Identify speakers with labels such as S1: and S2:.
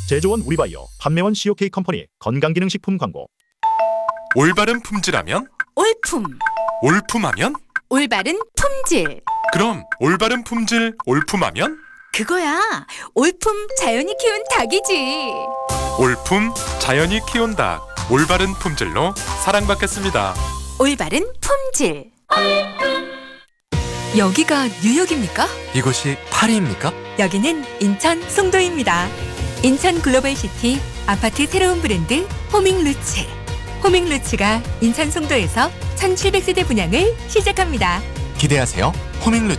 S1: 제조원 우리바이오, 판매원 COK 컴퍼니 건강기능식품 광고.
S2: 올바른 품질하면?
S3: 올품,
S2: 올품하면?
S3: 올바른 품질.
S2: 그럼 올바른 품질, 올품하면?
S3: 그거야. 올품 자연이 키운 닭이지.
S2: 올품 자연이 키운 닭, 올바른 품질로 사랑받겠습니다.
S3: 올바른 품질.
S4: 여기가 뉴욕입니까?
S5: 이곳이 파리입니까?
S4: 여기는 인천 송도입니다. 인천 글로벌시티 아파트 새로운 브랜드 호밍루츠. 호밍루츠가 인천 송도에서 1700세대 분양을 시작합니다.
S5: 기대하세요. 호밍루